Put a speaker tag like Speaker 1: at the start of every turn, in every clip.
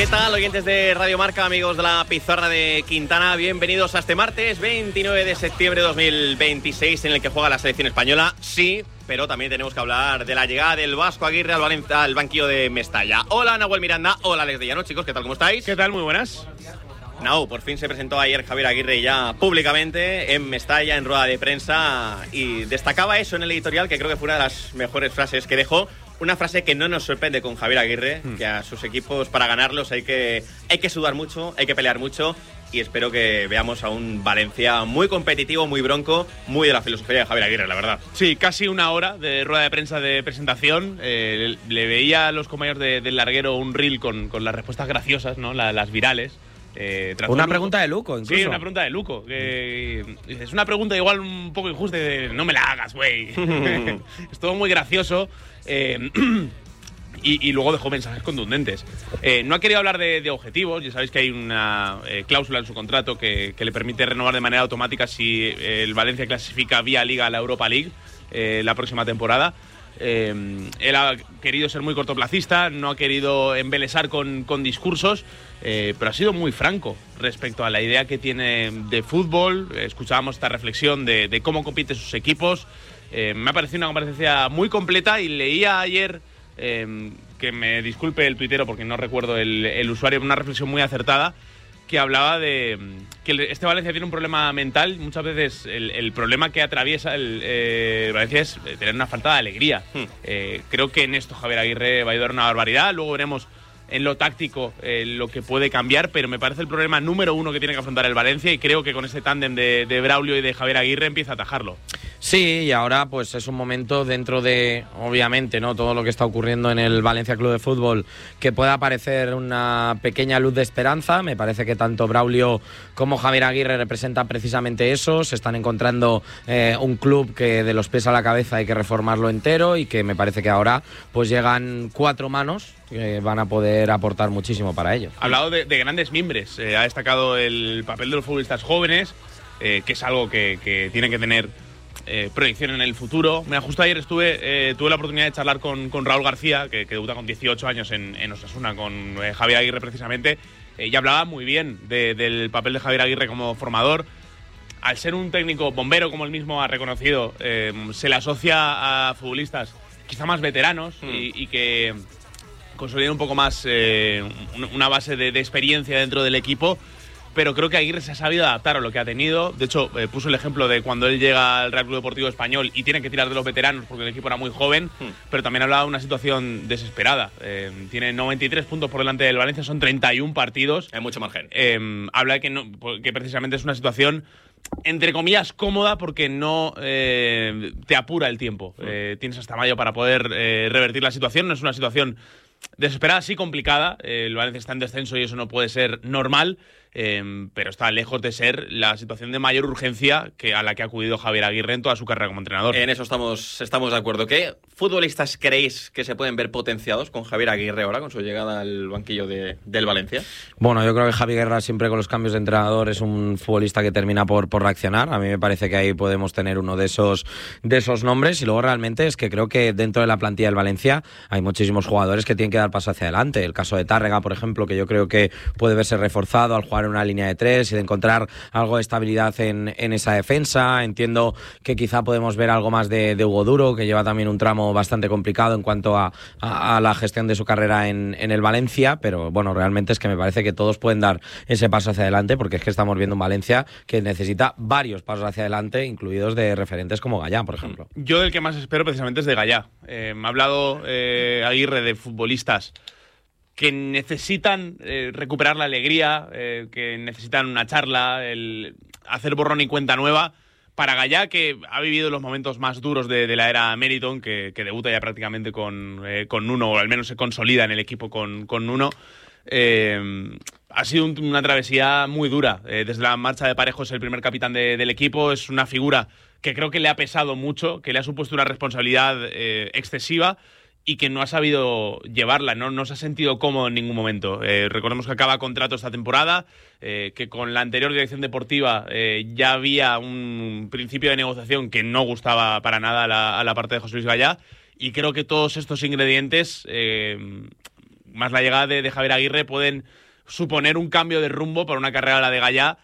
Speaker 1: ¿Qué tal, oyentes de Radio Marca, amigos de la Pizarra de Quintana? Bienvenidos a este martes 29 de septiembre de 2026, en el que juega la selección española. Sí, pero también tenemos que hablar de la llegada del Vasco Aguirre al banquillo de Mestalla. Hola, Nahuel Miranda. Hola, Alex de Llano. Chicos, ¿qué tal? ¿Cómo estáis?
Speaker 2: ¿Qué tal? Muy buenas.
Speaker 1: Nau, por fin se presentó ayer Javier Aguirre ya públicamente en Mestalla, en rueda de prensa, y destacaba eso en el editorial, que creo que fue una de las mejores frases que dejó. Una frase que no nos sorprende con Javier Aguirre, que a sus equipos, para ganarlos, hay que sudar mucho, hay que pelear mucho, y espero que veamos a un Valencia muy competitivo, muy bronco, muy de la filosofía de Javier Aguirre, la verdad.
Speaker 2: Sí, casi una hora de rueda de prensa de presentación. Le veía a los compañeros del larguero un reel con las respuestas graciosas, ¿no? Las virales.
Speaker 3: Una pregunta de Luco, incluso.
Speaker 2: Sí, una pregunta de Luco. Es una pregunta igual un poco injusta, no me la hagas, güey. Es todo muy gracioso. Y luego dejó mensajes contundentes. No ha querido hablar de objetivos. Ya sabéis que hay una cláusula en su contrato que le permite renovar de manera automática si el Valencia clasifica vía Liga a la Europa League la próxima temporada. Él ha querido ser muy cortoplacista, no ha querido embelesar con discursos, pero ha sido muy franco respecto a la idea que tiene de fútbol. Escuchábamos esta reflexión de cómo compiten sus equipos. Me ha parecido una comparecencia muy completa, y leía ayer, que me disculpe el tuitero porque no recuerdo el usuario, una reflexión muy acertada, que hablaba de que este Valencia tiene un problema mental. Muchas veces el problema que atraviesa el Valencia es tener una falta de alegría. Creo que en esto Javier Aguirre va a ayudar una barbaridad. Luego veremos en lo táctico lo que puede cambiar, pero me parece el problema número uno que tiene que afrontar el Valencia, y creo que con este tándem de Braulio y de Javier Aguirre empieza a atajarlo.
Speaker 3: Sí, y ahora pues es un momento dentro de, obviamente, ¿no?, todo lo que está ocurriendo en el Valencia Club de Fútbol, que pueda aparecer una pequeña luz de esperanza. Me parece que tanto Braulio como Javier Aguirre representan precisamente eso. Se están encontrando un club que de los pies a la cabeza hay que reformarlo entero, y que me parece que ahora pues llegan 4 manos que van a poder aportar muchísimo para ellos.
Speaker 2: Ha hablado de grandes mimbres, ha destacado el papel de los futbolistas jóvenes, que es algo que tiene que tener proyección en el futuro. Mira, justo ayer tuve la oportunidad de charlar con Raúl García, que debuta con 18 años en Osasuna, con Javier Aguirre precisamente, y hablaba muy bien del papel de Javier Aguirre como formador. Al ser un técnico bombero, como él mismo ha reconocido, se le asocia a futbolistas quizá más veteranos y que consoliden un poco más una base de experiencia dentro del equipo. Pero creo que Aguirre se ha sabido adaptar a lo que ha tenido. De hecho, puso el ejemplo de cuando él llega al Real Club Deportivo Español y tiene que tirar de los veteranos porque el equipo era muy joven, pero también hablaba de una situación desesperada. Tiene 93 puntos por delante del Valencia, son 31 partidos.
Speaker 1: Hay mucho margen.
Speaker 2: Habla de que precisamente es una situación, entre comillas, cómoda, porque no te apura el tiempo. Tienes hasta mayo para poder revertir la situación. No es una situación desesperada, sí complicada. El Valencia está en descenso y eso no puede ser normal. Pero está lejos de ser la situación de mayor urgencia a la que ha acudido Javier Aguirre en toda su carrera como entrenador.
Speaker 1: En eso estamos de acuerdo. ¿Qué futbolistas creéis que se pueden ver potenciados con Javier Aguirre ahora, con su llegada al banquillo del Valencia?
Speaker 3: Bueno, yo creo que Javier Aguirre, siempre con los cambios de entrenador, es un futbolista que termina por reaccionar. A mí me parece que ahí podemos tener uno de esos nombres. Y luego realmente es que creo que dentro de la plantilla del Valencia hay muchísimos jugadores que tienen que dar paso hacia adelante. El caso de Tárrega, por ejemplo, que yo creo que puede verse reforzado al jugar en una línea de 3 y de encontrar algo de estabilidad en esa defensa. Entiendo que quizá podemos ver algo más de Hugo Duro, que lleva también un tramo bastante complicado en cuanto a la gestión de su carrera en el Valencia, pero bueno, realmente es que me parece que todos pueden dar ese paso hacia adelante, porque es que estamos viendo un Valencia que necesita varios pasos hacia adelante, incluidos de referentes como Gallá, por ejemplo.
Speaker 2: Yo del que más espero precisamente es de Gallá. Me ha hablado Aguirre de futbolistas que necesitan recuperar la alegría, que necesitan una charla, el hacer borrón y cuenta nueva. Para Gallá, que ha vivido los momentos más duros de la era Meriton, que debuta ya prácticamente con Nuno, o al menos se consolida en el equipo con Nuno, ha sido una travesía muy dura. Desde la marcha de Parejo es el primer capitán del equipo, es una figura que creo que le ha pesado mucho, que le ha supuesto una responsabilidad excesiva, y que no ha sabido llevarla, no se ha sentido cómodo en ningún momento. Recordemos que acaba contrato esta temporada, que con la anterior dirección deportiva ya había un principio de negociación que no gustaba para nada a la parte de José Luis Gallá, y creo que todos estos ingredientes más la llegada de Javier Aguirre pueden suponer un cambio de rumbo para una carrera, la de Gallá,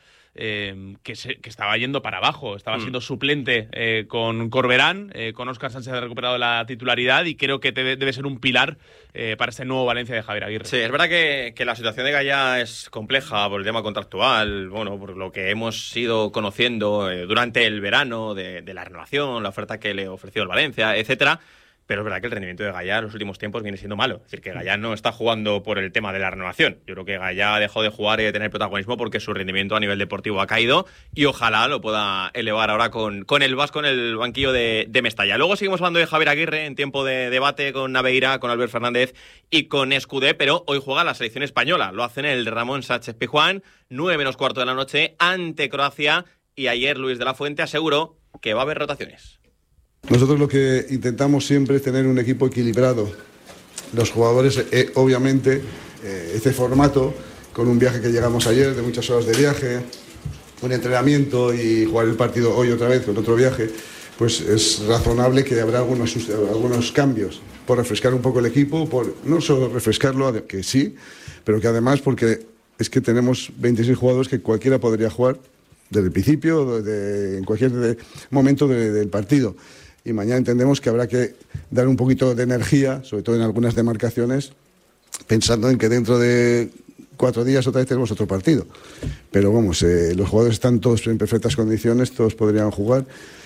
Speaker 2: que estaba yendo para abajo. Estaba siendo suplente con Corberán, con Óscar Sánchez ha recuperado la titularidad y creo que debe ser un pilar para este nuevo Valencia de Javier Aguirre.
Speaker 1: Sí, es verdad que la situación de Gallá es compleja por el tema contractual, bueno, por lo que hemos ido conociendo durante el verano de la renovación, la oferta que le ofreció el Valencia, etcétera. Pero es verdad que el rendimiento de Gallá en los últimos tiempos viene siendo malo. Es decir, que Gallá no está jugando por el tema de la renovación. Yo creo que Gallá ha dejado de jugar y de tener protagonismo porque su rendimiento a nivel deportivo ha caído y ojalá lo pueda elevar ahora con el Vasco en el banquillo de Mestalla. Luego seguimos hablando de Javier Aguirre en tiempo de debate con Naveira, con Albert Fernández y con Escudé, pero hoy juega la selección española. Lo hacen el Ramón Sánchez-Pizjuán, 9:15 de la noche, ante Croacia, y ayer Luis de la Fuente aseguró que va a haber rotaciones.
Speaker 4: Nosotros lo que intentamos siempre es tener un equipo equilibrado. Los jugadores, obviamente, este formato, con un viaje que llegamos ayer, de muchas horas de viaje, un entrenamiento y jugar el partido hoy otra vez con otro viaje, pues es razonable que habrá algunos cambios por refrescar un poco el equipo, por no solo refrescarlo, que sí, pero que además porque es que tenemos 26 jugadores que cualquiera podría jugar desde el principio, en cualquier momento del partido. Y mañana entendemos que habrá que dar un poquito de energía, sobre todo en algunas demarcaciones, pensando en que dentro de 4 días otra vez tenemos otro partido. Pero vamos, los jugadores están todos en perfectas condiciones, todos podrían jugar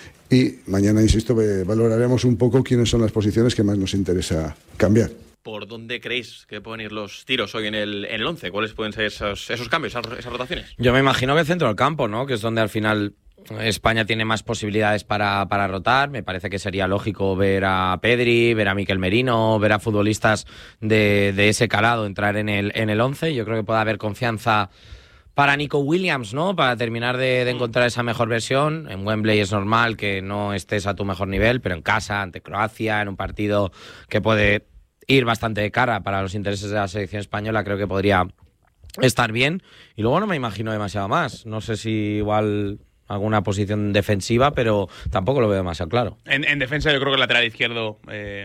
Speaker 4: y mañana, insisto, valoraremos un poco quiénes son las posiciones que más nos interesa cambiar.
Speaker 1: ¿Por dónde creéis que pueden ir los tiros hoy en el 11? ¿Cuáles pueden ser esos cambios, esas rotaciones?
Speaker 3: Yo me imagino que el centro del campo, ¿no? Que es donde al final España tiene más posibilidades para rotar. Me parece que sería lógico ver a Pedri, ver a Mikel Merino, ver a futbolistas de ese calado entrar en el 11. Yo creo que puede haber confianza para Nico Williams, ¿no? Para terminar de encontrar esa mejor versión. En Wembley es normal que no estés a tu mejor nivel, pero en casa, ante Croacia, en un partido que puede ir bastante de cara para los intereses de la selección española, creo que podría estar bien. Y luego no me imagino demasiado más. No sé si igual alguna posición defensiva, pero tampoco lo veo demasiado claro.
Speaker 2: En defensa yo creo que el lateral izquierdo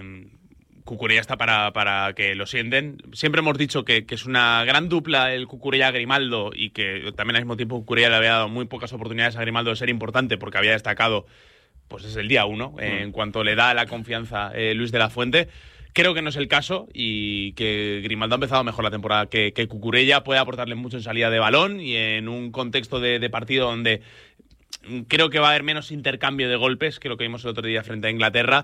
Speaker 2: Cucurella está para que lo sienten. Siempre hemos dicho que es una gran dupla el Cucurella-Grimaldo y que también al mismo tiempo Cucurella le había dado muy pocas oportunidades a Grimaldo de ser importante porque había destacado pues desde el día 1 en cuanto le da la confianza Luis de la Fuente. Creo que no es el caso y que Grimaldo ha empezado mejor la temporada que Cucurella, puede aportarle mucho en salida de balón y en un contexto de partido donde creo que va a haber menos intercambio de golpes que lo que vimos el otro día frente a Inglaterra,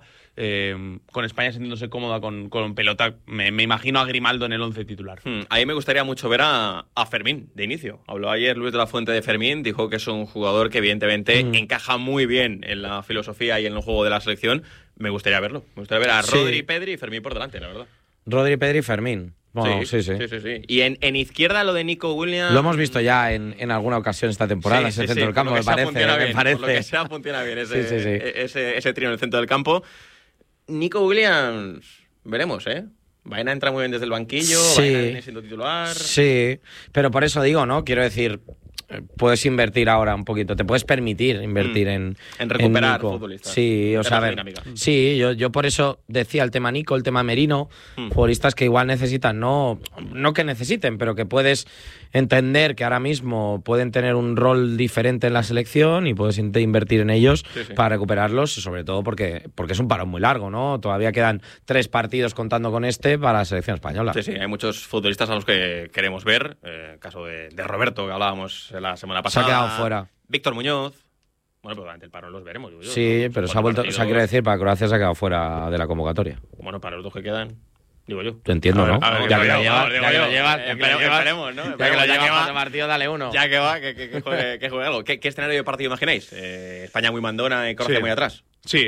Speaker 2: con España sintiéndose cómoda con pelota. Me imagino a Grimaldo en el 11 titular.
Speaker 1: A mí me gustaría mucho ver a Fermín de inicio. Habló ayer Luis de la Fuente de Fermín, dijo que es un jugador que evidentemente encaja muy bien en la filosofía y en el juego de la selección. Me gustaría verlo. Me gustaría ver a Rodri, Pedri y Fermín por delante, la verdad.
Speaker 3: Rodri, Pedri y Fermín. Bueno, sí. Y en izquierda lo de Nico Williams... Lo hemos visto ya en alguna ocasión esta temporada, ese centro del campo, me parece.
Speaker 1: Por lo que sea, funciona bien ese trío en el centro del campo. Nico Williams, veremos, ¿eh? Vaina entra muy bien desde el banquillo, Vaina viene siendo titular... Sí,
Speaker 3: pero por eso digo, ¿no? Quiero decir, puedes invertir ahora un poquito, te puedes permitir invertir en
Speaker 1: recuperar
Speaker 3: Nico.
Speaker 1: Futbolistas.
Speaker 3: Sí, o sea, a ver, sí, yo por eso decía el tema Nico, el tema Merino, futbolistas que igual necesitan, no que necesiten, pero que puedes entender que ahora mismo pueden tener un rol diferente en la selección y puedes invertir en ellos para recuperarlos, sobre todo porque es un parón muy largo, ¿no? Todavía quedan 3 partidos contando con este para la selección española.
Speaker 1: Sí, hay muchos futbolistas a los que queremos ver, caso de Roberto, que hablábamos la semana pasada.
Speaker 3: Se ha quedado fuera.
Speaker 1: Víctor Muñoz. Bueno, pero durante el parón los veremos.
Speaker 3: Sí, pero se ha vuelto, quiero decir, para Croacia se ha quedado fuera de la convocatoria.
Speaker 1: Bueno, para los 2 que quedan... Digo yo.
Speaker 3: Te entiendo, ¿no?
Speaker 1: Ya que lo llevas, esperemos, ¿no? Ya que lo llevas
Speaker 3: partido, dale uno.
Speaker 1: Ya que va, que juegue algo. ¿Qué escenario de partido imagináis? España muy mandona y Croacia muy atrás.
Speaker 2: Sí,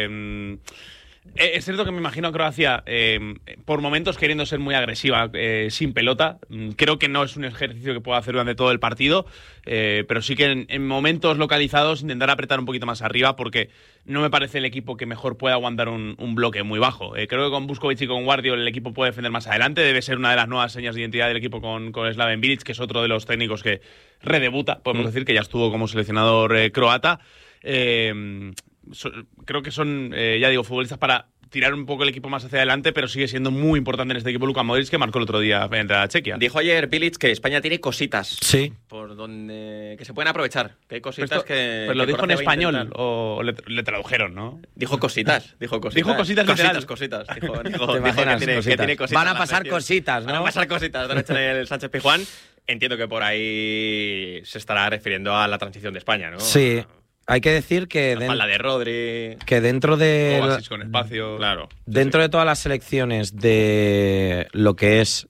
Speaker 2: es cierto que me imagino a Croacia por momentos queriendo ser muy agresiva sin pelota. Creo que no es un ejercicio que pueda hacer durante todo el partido, pero sí que en momentos localizados intentar apretar un poquito más arriba porque no me parece el equipo que mejor pueda aguantar un bloque muy bajo. Creo que con Buscovic y con Guardiol el equipo puede defender más adelante. Debe ser una de las nuevas señas de identidad del equipo con Slaven Bilic, que es otro de los técnicos que redebuta, podemos decir, que ya estuvo como seleccionador croata. Creo que son, ya digo, futbolistas para tirar un poco el equipo más hacia adelante, pero sigue siendo muy importante en este equipo Luka Modric, que marcó el otro día frente a Chequia.
Speaker 1: Dijo ayer Bilic que España tiene cositas.
Speaker 3: Sí.
Speaker 1: Por donde que se pueden aprovechar. Que hay cositas
Speaker 2: Pero lo
Speaker 1: que
Speaker 2: dijo en
Speaker 1: Croacia va a
Speaker 2: español
Speaker 1: intentar.
Speaker 2: o le tradujeron, ¿no?
Speaker 1: Dijo cositas. Dijo cositas.
Speaker 2: Dijo cositas literal.
Speaker 1: Cositas. Dijo
Speaker 3: ¿Te
Speaker 1: que
Speaker 3: imaginas?
Speaker 1: tiene cositas.
Speaker 3: Van a
Speaker 1: la
Speaker 3: pasar
Speaker 1: selección.
Speaker 3: cositas, ¿no?
Speaker 1: Van a pasar cositas de noche en el Sánchez Pizjuán. Entiendo que por ahí se estará refiriendo a la transición de España, ¿no?
Speaker 3: Sí. Hay que decir que,
Speaker 1: La espalda de Rodri.
Speaker 3: que dentro de
Speaker 2: Kovacic con espacio.
Speaker 1: Claro.
Speaker 3: dentro de todas las selecciones de lo que es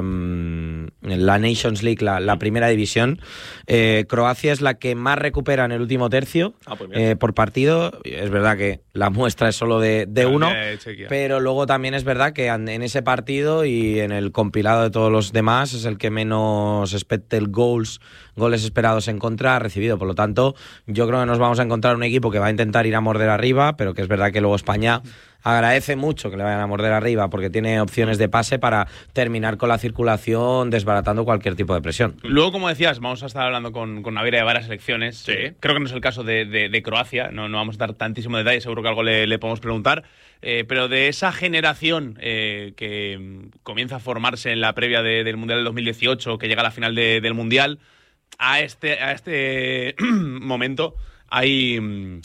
Speaker 3: la Nations League, la primera división, Croacia es la que más recupera en el último tercio
Speaker 1: Pues mira.
Speaker 3: por partido. Es verdad que la muestra es solo de uno,
Speaker 2: Chequia.
Speaker 3: pero luego también es verdad que en ese partido y en el compilado de todos los demás es el que menos expected goles esperados en contra ha recibido. Por lo tanto, yo creo que nos vamos a encontrar un equipo que va a intentar ir a morder arriba, pero que es verdad que luego España agradece mucho que le vayan a morder arriba porque tiene opciones de pase para terminar con la circulación, desbaratando cualquier tipo de presión.
Speaker 2: Luego, como decías, vamos a estar hablando con Naveira de varias selecciones.
Speaker 1: Sí.
Speaker 2: Creo que no es el caso de Croacia, no vamos a dar tantísimo detalle, seguro que algo le podemos preguntar. Pero de esa generación que comienza a formarse en la previa del Mundial del 2018, que llega a la final del Mundial, a este momento hay,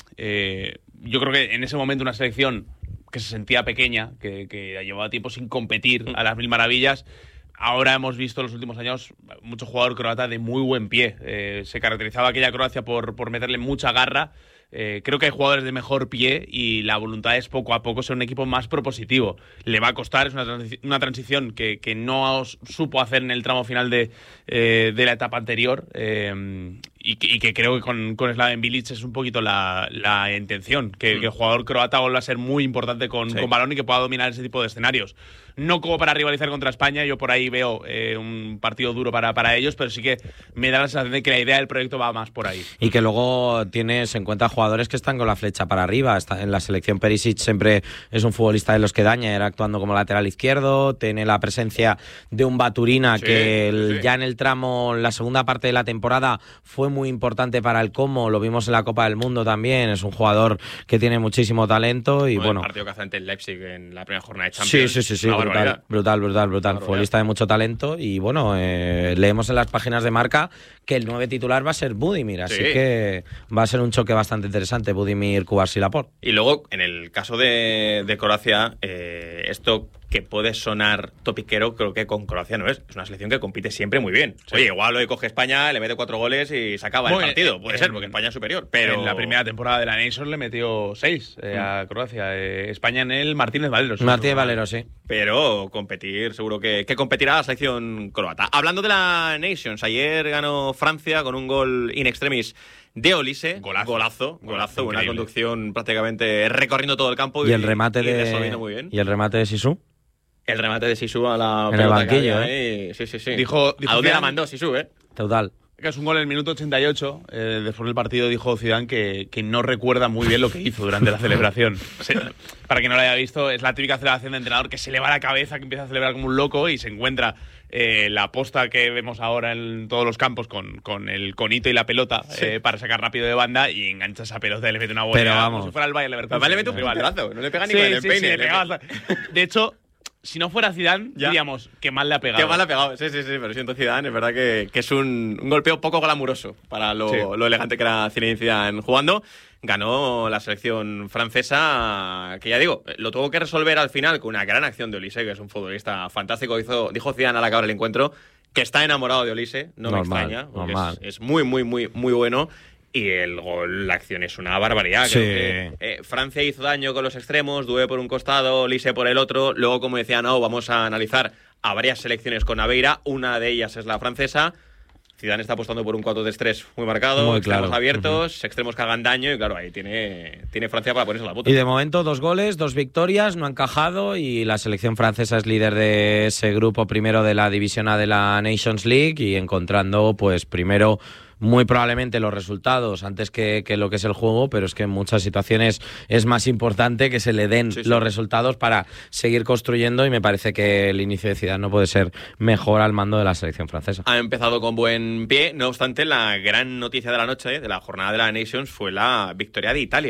Speaker 2: yo creo que en ese momento una selección que se sentía pequeña, que llevaba tiempo sin competir a las mil maravillas. Ahora hemos visto en los últimos años mucho jugador croata de muy buen pie. Se caracterizaba aquella Croacia por meterle mucha garra. Creo que hay jugadores de mejor pie y la voluntad es poco a poco ser un equipo más propositivo. Le va a costar, es una transición que no supo hacer en el tramo final de la etapa anterior y que creo que con Slaven Bilic es un poquito la intención, que el jugador croata vuelva a ser muy importante con balón y que pueda dominar ese tipo de escenarios. No como para rivalizar contra España, yo por ahí veo un partido duro para ellos, pero sí que me da la sensación de que la idea del proyecto va más por ahí.
Speaker 3: Y que luego tienes en cuenta jugadores que están con la flecha para arriba. En la selección Perisic siempre es un futbolista de los que daña, era actuando como lateral izquierdo. Tiene la presencia de un Baturina ya en el tramo, la segunda parte de la temporada, fue muy importante para el Como. Lo vimos en la Copa del Mundo también. Es un jugador que tiene muchísimo talento. Y bueno,
Speaker 1: el partido que hace ante el Leipzig en la primera jornada de Champions.
Speaker 3: Sí. Brutal. Futbolista de mucho talento. Y bueno, leemos en las páginas de Marca que el 9 titular va a ser Budimir. Así que va a ser un choque bastante interesante, Budimir, Kubas y Laporte.
Speaker 1: Y luego, en el caso de Croacia, esto que puede sonar topiquero, creo que con Croacia no es. Es una selección que compite siempre muy bien. Sí. Oye, igual lo coge España, le mete 4 goles y se acaba el partido. Puede ser, porque España es superior. Pero
Speaker 2: en la primera temporada de la Nations le metió 6 a Croacia. España en el Martínez Valero.
Speaker 3: Martínez Valero, sí.
Speaker 1: Pero competir, seguro que competirá la selección croata. Hablando de la Nations, ayer ganó Francia con un gol in extremis de Olise. Golazo. Una conducción prácticamente recorriendo todo el campo.
Speaker 3: Y el remate
Speaker 1: resolviendo muy bien.
Speaker 3: ¿Y el remate de Sisu?
Speaker 1: El remate de Sisu a la
Speaker 3: en el banquillo,
Speaker 1: Sí.
Speaker 2: Dijo
Speaker 1: ¿A dónde la mandó Sisu,
Speaker 3: Total.
Speaker 2: Que es un gol en el minuto 88. Después del partido dijo Zidane que no recuerda muy bien lo que hizo durante la celebración. Para quien no lo haya visto, es la típica celebración de entrenador que se le va la cabeza, que empieza a celebrar como un loco y se encuentra la posta que vemos ahora en todos los campos con el conito y la pelota para sacar rápido de banda y engancha esa pelota y le mete una bola.
Speaker 3: Pero vamos,
Speaker 2: como si fuera el Bayer Leverkusen.
Speaker 1: Además le mete un punterazo, no le pega ni con el peine.
Speaker 2: Le pega de hecho, si no fuera Zidane, diríamos que mal le ha pegado.
Speaker 1: Que mal le ha pegado, sí, pero siento Zidane, es verdad que es un golpeo poco glamuroso para lo elegante que era Zinedine Zidane jugando. Ganó la selección francesa, que ya digo, lo tuvo que resolver al final con una gran acción de Olise, que es un futbolista fantástico. Dijo Zidane al acabar el encuentro que está enamorado de Olise, no me extraña, porque es muy bueno. Y el gol, la acción es una barbaridad.
Speaker 3: Sí.
Speaker 1: Creo que, Francia hizo daño con los extremos, Doué por un costado, Olise por el otro. Luego, como decía, vamos a analizar a varias selecciones con Naveira. Una de ellas es la francesa. Zidane está apostando por un 4-3-3 muy marcado,
Speaker 3: muy
Speaker 1: extremos
Speaker 3: claro.
Speaker 1: Abiertos, extremos que hagan daño. Y claro, ahí tiene Francia para ponerse la puta.
Speaker 3: Y de momento 2 goles, 2 victorias, no ha encajado y la selección francesa es líder de ese grupo primero de la división A de la Nations League y encontrando pues primero muy probablemente los resultados antes que lo que es el juego, pero es que en muchas situaciones es más importante que se le den los resultados para seguir construyendo y me parece que el inicio de Zidane no puede ser mejor al mando de la selección francesa.
Speaker 1: Ha empezado con buen pie, no obstante la gran noticia de la noche, de la jornada de la Nations, fue la victoria de Italia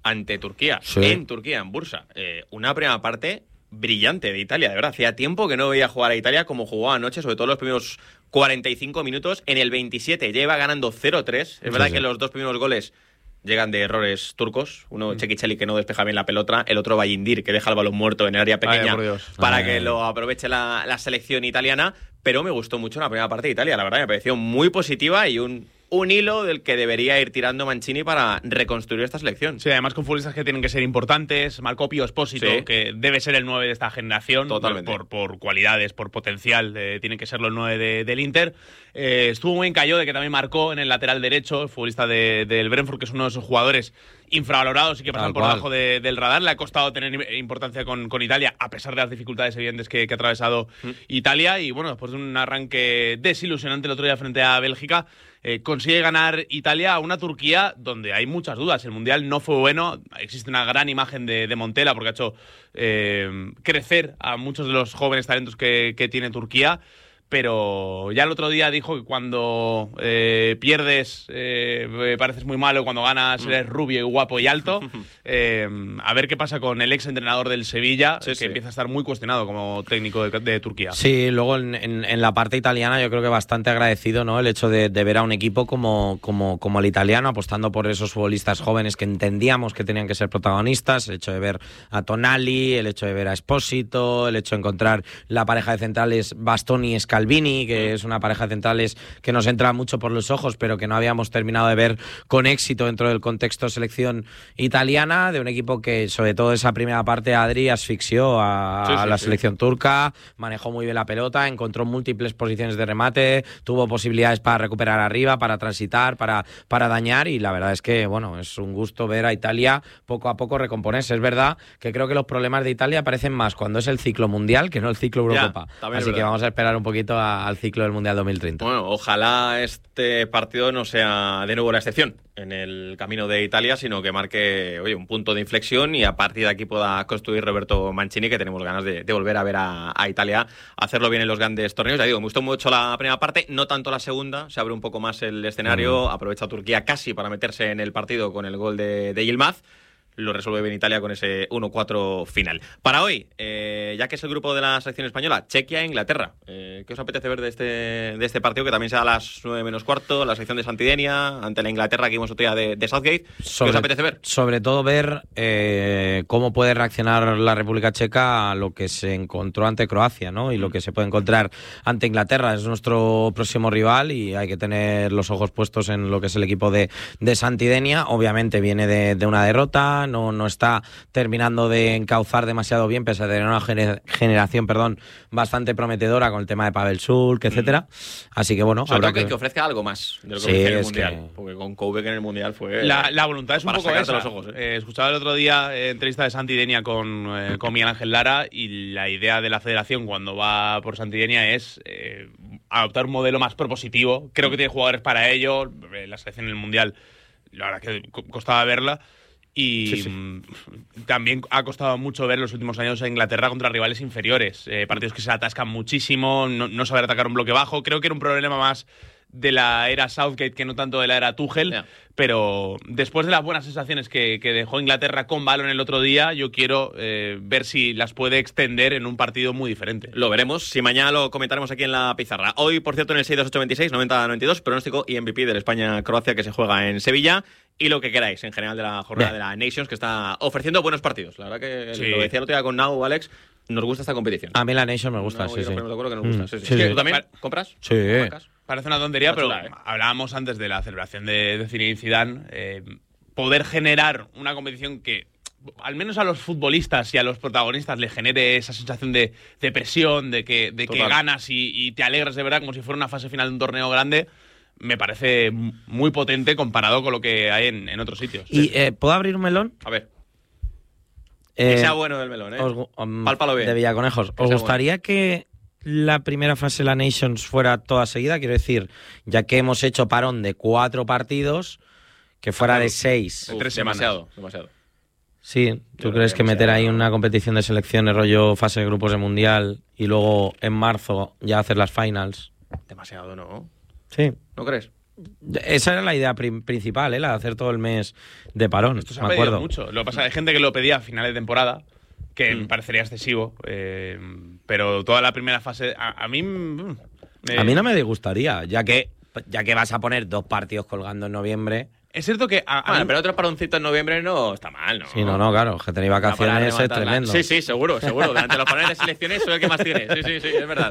Speaker 1: ante Turquía,
Speaker 3: Sí.
Speaker 1: en Turquía, en Bursa. Una primera parte brillante de Italia, de verdad. Hacía tiempo que no veía jugar a Italia como jugó anoche, sobre todo los primeros 45 minutos. En el 27 ya iba ganando 0-3. Es verdad que los dos primeros goles llegan de errores turcos. Uno, Çekiçeli, que no despeja bien la pelota. El otro, Bayindir, que deja el balón muerto en el área pequeña
Speaker 2: por Dios.
Speaker 1: para que lo aproveche la selección italiana. Pero me gustó mucho la primera parte de Italia. La verdad, me pareció muy positiva y un hilo del que debería ir tirando Mancini para reconstruir esta selección.
Speaker 2: Sí, además con futbolistas que tienen que ser importantes. Marco Pio Esposito,
Speaker 1: Sí.
Speaker 2: que debe ser el 9 de esta generación.
Speaker 1: Totalmente.
Speaker 2: Por cualidades, por potencial, tiene que serlo el 9 del Inter. Estuvo muy en Cayó, de que también marcó en el lateral derecho, el futbolista del Brentford, que es uno de esos jugadores infravalorados y que pasan por debajo del radar. Le ha costado tener importancia con Italia, a pesar de las dificultades evidentes que ha atravesado Italia. Y bueno, después de un arranque desilusionante el otro día frente a Bélgica, consigue ganar Italia a una Turquía donde hay muchas dudas. El Mundial no fue bueno. Existe una gran imagen de Montella porque ha hecho crecer a muchos de los jóvenes talentos que tiene Turquía. Pero ya el otro día dijo que cuando pierdes pareces muy malo, cuando ganas eres rubio y guapo y alto. A ver qué pasa con el ex entrenador del Sevilla, que empieza a estar muy cuestionado como técnico de Turquía.
Speaker 3: Sí, luego en la parte italiana yo creo que bastante agradecido, ¿no? El hecho de ver a un equipo como el italiano apostando por esos futbolistas jóvenes que entendíamos que tenían que ser protagonistas, el hecho de ver a Tonali, el hecho de ver a Esposito, el hecho de encontrar la pareja de centrales Bastoni y Scalvini, que es una pareja de centrales que nos entra mucho por los ojos, pero que no habíamos terminado de ver con éxito dentro del contexto selección italiana, de un equipo que, sobre todo esa primera parte, Adri asfixió a la selección turca, manejó muy bien la pelota, encontró múltiples posiciones de remate, tuvo posibilidades para recuperar arriba, para transitar, para dañar, y la verdad es que, bueno, es un gusto ver a Italia poco a poco recomponerse. Es verdad que creo que los problemas de Italia aparecen más cuando es el ciclo mundial que no el ciclo Eurocopa. Así que vamos a esperar un poquito al ciclo del Mundial 2030.
Speaker 1: Bueno, ojalá este partido no sea de nuevo la excepción en el camino de Italia, sino que marque, oye, un punto de inflexión y a partir de aquí pueda construir Roberto Mancini, que tenemos ganas de volver a ver a Italia hacerlo bien en los grandes torneos. Ya digo, me gustó mucho la primera parte, no tanto la segunda, se abre un poco más el escenario, aprovecha Turquía casi para meterse en el partido con el gol de Yilmaz. Lo resuelve bien Italia con ese 1-4 final. Para hoy, ya que es el grupo de la selección española, Chequia e Inglaterra. ¿Qué os apetece ver de este partido, que también será a las 9 menos cuarto, la selección de Santidenia, ante la Inglaterra que vimos otro día de Southgate? ¿Qué os apetece ver?
Speaker 3: Sobre todo ver cómo puede reaccionar la República Checa a lo que se encontró ante Croacia, ¿no? Y lo que se puede encontrar ante Inglaterra. Es nuestro próximo rival y hay que tener los ojos puestos en lo que es el equipo de Santidenia. Obviamente viene de una derrota, no está terminando de encauzar demasiado bien, pese a tener una generación bastante prometedora con el tema de Pavel Šulc, etcétera. Así que bueno,
Speaker 1: habrá que ofrezca algo más de lo que ofrece en el Mundial. Porque con Koubek en el Mundial fue...
Speaker 2: La voluntad es un poco esa.
Speaker 1: Los ojos,
Speaker 2: escuchaba el otro día entrevista de Santidenia con Miguel Ángel Lara, y la idea de la federación cuando va por Santidenia es adoptar un modelo más propositivo. Creo que tiene jugadores para ello. La selección en el Mundial, la verdad que costaba verla. Y también ha costado mucho ver los últimos años a Inglaterra contra rivales inferiores. Partidos que se atascan muchísimo, no saber atacar un bloque bajo. Creo que era un problema más de la era Southgate que no tanto de la era Tuchel. Pero después de las buenas sensaciones que dejó Inglaterra con balón el otro día, yo quiero ver si las puede extender en un partido muy diferente.
Speaker 1: Lo veremos, si mañana lo comentaremos aquí en la pizarra. Hoy, por cierto, en el 62826-9092, pronóstico y MVP del España-Croacia, que se juega en Sevilla. Y lo que queráis en general de la jornada de la Nations, que está ofreciendo buenos partidos. La verdad que lo decía el otro día con Nau, Alex, nos gusta esta competición.
Speaker 3: A mí la Nations me gusta,
Speaker 1: sí. Me acuerdo que nos gusta. ¿Tú también compras?
Speaker 3: Sí.
Speaker 2: Parece una tontería, pero hablábamos antes de la celebración de Zinedine Zidane. Poder generar una competición que, al menos a los futbolistas y a los protagonistas, le genere esa sensación de presión, de que ganas y te alegras de verdad, como si fuera una fase final de un torneo grande, me parece muy potente comparado con lo que hay en otros sitios.
Speaker 3: ¿Y puedo abrir un melón?
Speaker 1: A ver. Que sea bueno el melón, pálpalo bien.
Speaker 3: De Villaconejos. ¿Os gustaría que la primera fase de la Nations fuera toda seguida? Quiero decir, ya que hemos hecho parón de 4 partidos, que fuera de 6.
Speaker 2: De 3 semanas.
Speaker 1: Demasiado.
Speaker 3: Sí, ¿tú crees que meter ahí una competición de selecciones, rollo fase de grupos de Mundial, y luego en marzo ya hacer las finals?
Speaker 1: Demasiado, ¿no?
Speaker 3: Sí.
Speaker 1: ¿No crees?
Speaker 3: Esa era la idea principal, la de hacer todo el mes de parón.
Speaker 2: Esto se ha pedido mucho. Lo que pasa es que hay gente que lo pedía a final de temporada, que me parecería excesivo, pero toda la primera fase a mí no me
Speaker 3: disgustaría, ya que vas a poner 2 partidos colgando en noviembre.
Speaker 2: Es cierto que
Speaker 1: pero otro paroncito en noviembre no está mal, ¿no?
Speaker 3: Sí, no, claro, que tenéis vacaciones es tremendo.
Speaker 1: Sí, seguro. Durante los parones de selecciones soy el que más tiene. Sí, es verdad.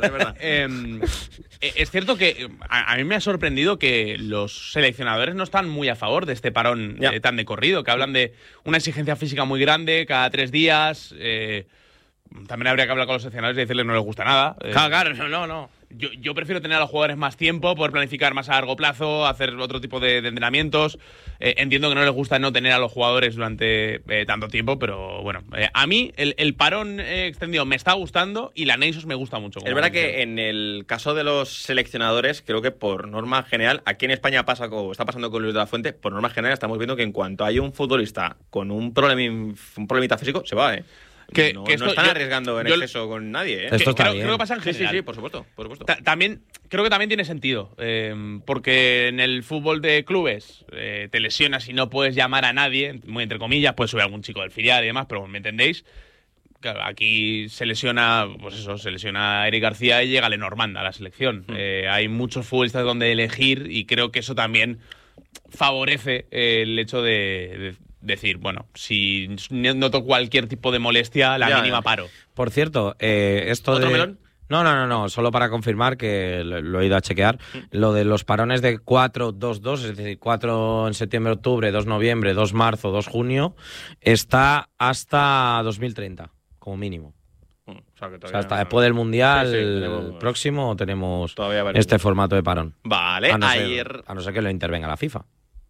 Speaker 2: Es cierto que a mí me ha sorprendido que los seleccionadores no están muy a favor de este parón tan de corrido, que hablan de una exigencia física muy grande cada 3 días. También habría que hablar con los seleccionadores y decirles que no les gusta nada.
Speaker 3: Claro, no.
Speaker 2: Yo prefiero tener a los jugadores más tiempo, poder planificar más a largo plazo, hacer otro tipo de entrenamientos. Entiendo que no les gusta no tener a los jugadores durante tanto tiempo, pero bueno, a mí el parón extendido me está gustando y la Nations me gusta mucho.
Speaker 1: Es verdad que en el caso de los seleccionadores, creo que por norma general, aquí en España está pasando con Luis de la Fuente, por norma general estamos viendo que en cuanto hay un futbolista con un problemita físico, se va, No están arriesgando en exceso con nadie,
Speaker 3: Esto está bien.
Speaker 2: Creo que pasa en general.
Speaker 1: Sí, por supuesto.
Speaker 2: Creo que también tiene sentido, porque en el fútbol de clubes te lesionas y no puedes llamar a nadie, muy entre comillas, puedes subir a algún chico del filial y demás, pero ¿me entendéis? Claro, aquí se lesiona Eric García y llega Lenormand a la selección. Hay muchos futbolistas donde elegir y creo que eso también favorece el hecho de decir, bueno, si noto cualquier tipo de molestia, la mínima paro.
Speaker 3: Por cierto, esto
Speaker 1: ¿Otro
Speaker 3: de...
Speaker 1: melón?
Speaker 3: No, solo para confirmar que lo he ido a chequear. Lo de los parones de 4-2-2, es decir, 4 en septiembre-octubre, 2 noviembre, 2 marzo, 2 junio, está hasta 2030, como mínimo. O sea, hasta después del Mundial próximo tenemos este formato de parón.
Speaker 1: Vale,
Speaker 3: a no ser que lo intervenga la FIFA.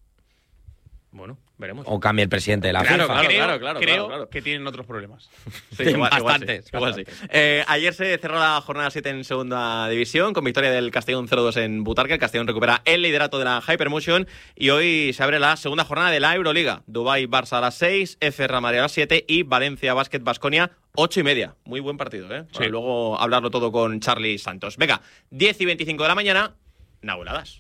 Speaker 1: Bueno, veremos.
Speaker 3: O cambie el presidente de la FIFA.
Speaker 2: Creo que tienen otros problemas.
Speaker 1: Sí, bastantes. Igual sí. Ayer se cerró la jornada 7 en segunda división con victoria del Castellón 0-2 en Butarque. El Castellón recupera el liderato de la Hypermotion y hoy se abre la segunda jornada de la Euroliga. Dubái-Barça a las 6, F Real Madrid a las 7 y Valencia Basket-Baskonia 8:30. Muy buen partido, Para luego hablarlo todo con Charly Santos. Venga, 10:25 de la mañana, Nahueladas.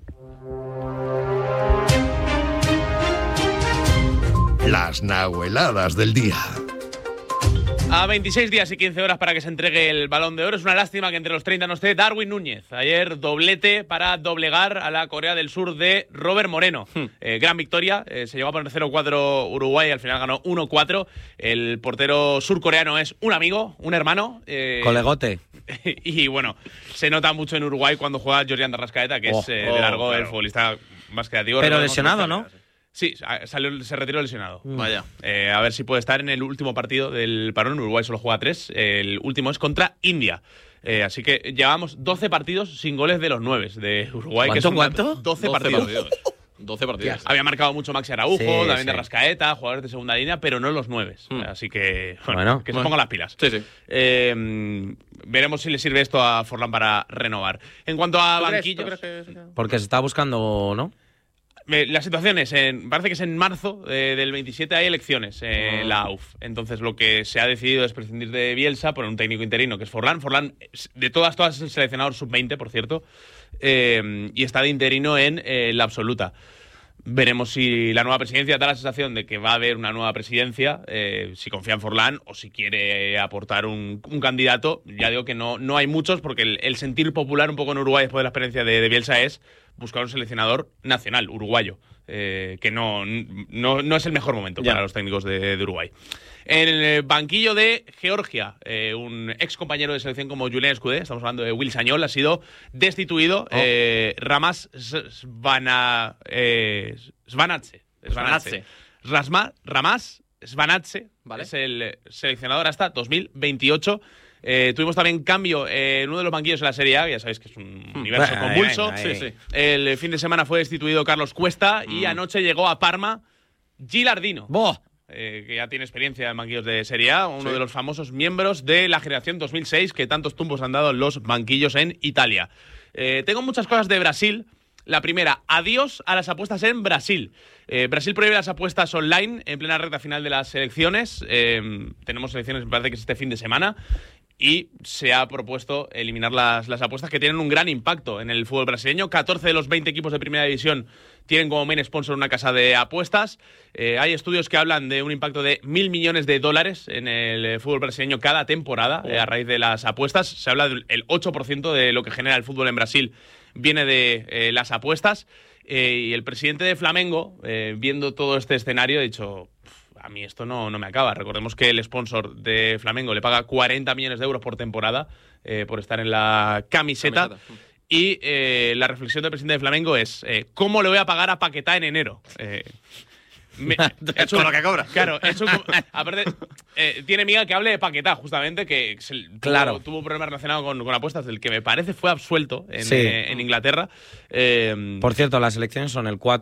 Speaker 5: Las Nahueladas del día.
Speaker 2: A 26 días y 15 horas para que se entregue el Balón de Oro. Es una lástima que entre los 30 no esté Darwin Núñez. Ayer doblete para doblegar a la Corea del Sur de Robert Moreno. Gran victoria. Se llegó a poner 0-4 Uruguay. Al final ganó 1-4. El portero surcoreano es un amigo, un hermano.
Speaker 3: Colegote.
Speaker 2: Y bueno, se nota mucho en Uruguay cuando juega Jordián Rascaeta, que es de largo el futbolista más creativo.
Speaker 3: Pero lesionado, ¿no?
Speaker 2: Sí, se retiró lesionado.
Speaker 1: Vaya.
Speaker 2: A ver si puede estar en el último partido del parón. Uruguay solo juega 3. El último es contra India. Así que llevamos 12 partidos sin goles de los 9 de Uruguay.
Speaker 3: ¿Cuánto?
Speaker 2: 12 partidos.
Speaker 1: 12 partidos.
Speaker 2: Había marcado mucho Maxi Araujo, también de Rascaeta, jugadores de segunda línea, pero no los 9. Así que, que se pongan las pilas.
Speaker 1: Sí.
Speaker 2: Veremos si le sirve esto a Forlán para renovar. En cuanto a banquillos...
Speaker 3: Porque se está buscando, ¿no?
Speaker 2: La situación es, parece que es en marzo del 27 hay elecciones en la AUF. Entonces lo que se ha decidido es prescindir de Bielsa por un técnico interino que es Forlán. Forlán, de todas es el seleccionador sub-20, por cierto, y está de interino en la absoluta. Veremos si la nueva presidencia da la sensación de que va a haber una nueva presidencia, si confía en Forlán o si quiere aportar un candidato. Ya digo que no hay muchos, porque el sentir popular un poco en Uruguay después de la experiencia de Bielsa es buscar un seleccionador nacional, uruguayo, que no es el mejor momento para los técnicos de Uruguay. En el banquillo de Georgia, un ex compañero de selección como Julián Escudé, estamos hablando de Will Sañol, ha sido destituido. Ramas Svanatse. Ramas Svanatse, ¿vale? Es el seleccionador hasta 2028. Tuvimos también cambio en uno de los banquillos de la Serie A, ya sabéis que es un universo convulso. Sí. El fin de semana fue destituido Carlos Cuesta y anoche llegó a Parma Gilardino. Que ya tiene experiencia en banquillos de Serie A, uno de los famosos miembros de la generación 2006 que tantos tumbos han dado en los banquillos en Italia. Tengo muchas cosas de Brasil. La primera, adiós a las apuestas en Brasil. Brasil prohíbe las apuestas online en plena recta final de las elecciones. Tenemos elecciones, me parece que es este fin de semana. y se ha propuesto eliminar las apuestas que tienen un gran impacto en el fútbol brasileño. 14 de los 20 equipos de primera división tienen como main sponsor una casa de apuestas. Hay estudios que hablan de un impacto de $1.000 millones en el fútbol brasileño cada temporada a raíz de las apuestas. Se habla del 8% de lo que genera el fútbol en Brasil viene de las apuestas. Y el presidente de Flamengo, viendo todo este escenario, ha dicho... A mí esto no me acaba. Recordemos que el sponsor de Flamengo le paga 40 millones de euros por temporada por estar en la camiseta. Y la reflexión del presidente de Flamengo es ¿cómo le voy a pagar a Paquetá en enero?
Speaker 1: Con lo que cobra.
Speaker 2: Claro, aparte, tiene miga que hable de Paquetá, justamente, que tuvo un problema relacionado con apuestas, del que me parece fue absuelto en Inglaterra.
Speaker 3: Por cierto, las elecciones son el 4